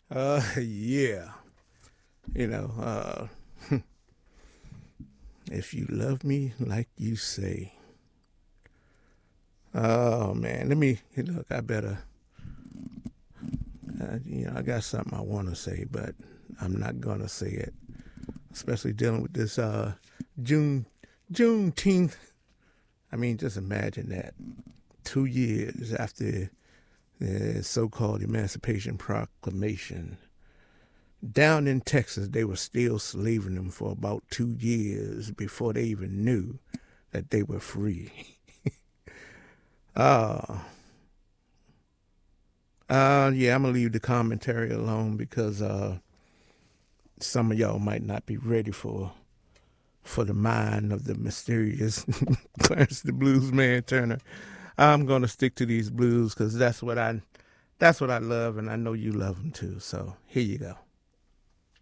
Yeah. You know, if you love me like you say. Oh man, let me look. I better. I got something I want to say, but I'm not gonna say it. Especially dealing with this June Juneteenth. I mean, just imagine that 2 years after the so-called Emancipation Proclamation. Down in Texas, they were still slaving them for about 2 years before they even knew that they were free. uh, yeah, I'm going to leave the commentary alone because some of y'all might not be ready for the mind of the mysterious Clarence the Blues Man Turner. I'm going to stick to these blues because that's what I love, and I know you love them too. So here you go.